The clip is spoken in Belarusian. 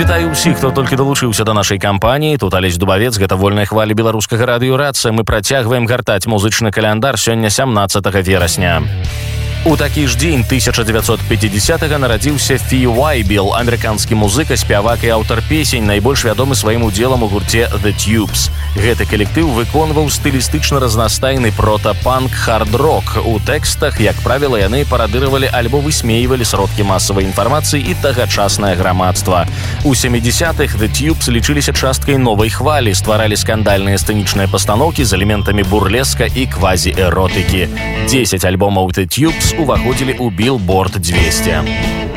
Вітаю ўсіх, хто толькі далучыўся да нашай кампаніі. Тут Алесь Дубавец, гэта вольная хваля беларускага радыёрацыя. Мы працягваем гартаць музычны каляндар сёння 17 верасня. У такі ж дзень 1950-го нарадзіўся Фі Уайбіл, амерыканскі музыка, спявак і аўтар песень, найбольш вядомы сваім удзелам у гурце The Tubes. Гэты калектыў выконваў стылістычна разнастайны прота-панк хард-рок. У тэкстах, як правіла, яны парадыравалі альбо высмейвалі сродкі масавай інфармацыі і тагачаснае грамадства. У 70-х The Tubes лічыліся часткай новай хвалі, стваралі скандальныя сцэнічныя пастаноўкі з элементамі бурлеска і квазі-эротыкі. 10 альбомаў The Tubes уваходзілі ў Billboard 200.